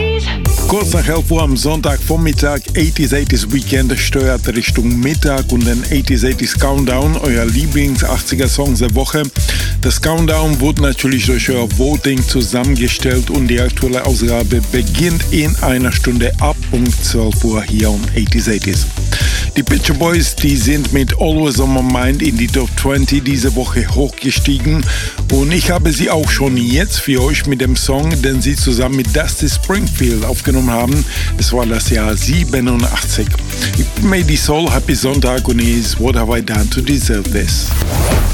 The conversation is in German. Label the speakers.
Speaker 1: Kurz nach 11 Uhr am Sonntagvormittag, 80s Weekend steuert Richtung Mittag und den 80s Countdown, euer Lieblings-80er-Songs der Woche. Das Countdown wurde natürlich durch euer Voting zusammengestellt und die aktuelle Ausgabe beginnt in einer Stunde ab Punkt 12 Uhr hier um 80s. Die Pet Shop Boys, die sind mit Always on My Mind in die Top 20 diese Woche hochgestiegen und ich habe sie auch schon jetzt für euch mit dem Song, den sie zusammen mit Dusty Springfield aufgenommen haben. Es war das Jahr 87. Ich bin Made Soul, Happy Sonntag und is What Have I Done to Deserve This?